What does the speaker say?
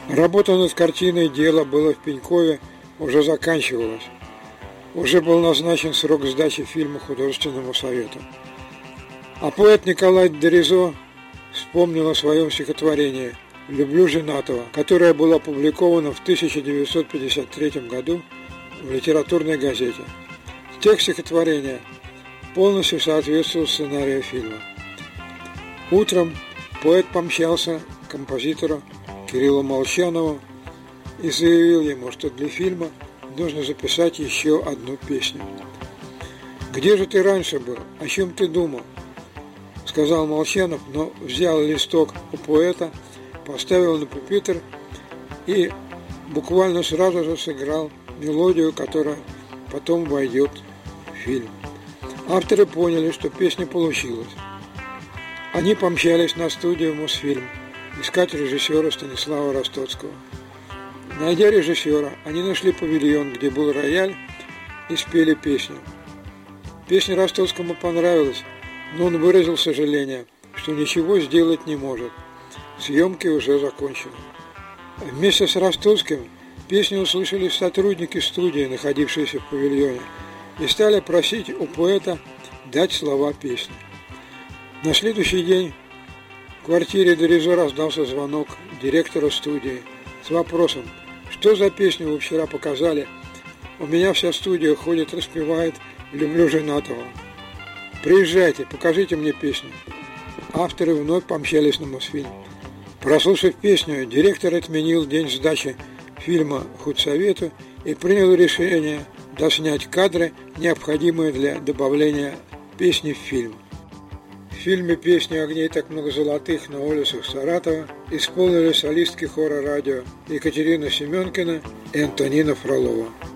Работа над картиной «Дело было в Пенькове» уже заканчивалась. Уже был назначен срок сдачи фильма художественному совету. А поэт Николай Доризо вспомнил о своем стихотворении «Люблю женатого», которое было опубликовано в 1953 году в литературной газете. Текст стихотворения полностью соответствовал сценарию фильма. Утром поэт помчался к композитору Кириллу Молчанову и заявил ему, что для фильма нужно записать еще одну песню. «Где же ты раньше был? О чем ты думал?» — сказал Молчанов, но взял листок у поэта, поставил на пюпитр и буквально сразу же сыграл мелодию, которая потом войдет в фильм. Авторы поняли, что песня получилась. Они помчались на студию «Мосфильм» искать режиссера Станислава Ростоцкого. Найдя режиссера, они нашли павильон, где был рояль, и спели песню. Песня Ростоцкому понравилась, но он выразил сожаление, что ничего сделать не может. Съемки уже закончены. Вместе с Ростоцким песню услышали сотрудники студии, находившиеся в павильоне, и стали просить у поэта дать слова песни. На следующий день в квартире Доризо раздался звонок директора студии с вопросом: «Что за песню вы вчера показали? У меня вся студия ходит, распевает «Люблю женатого». Приезжайте, покажите мне песню». Авторы вновь помчались на Мосфильм. Прослушав песню, директор отменил день сдачи фильма худсовету и принял решение доснять кадры, необходимые для добавления песни в фильм. В фильме «Песни огней так много золотых» на улицах Саратова исполнили солистки хора радио Екатерина Семенкина и Антонина Фролова.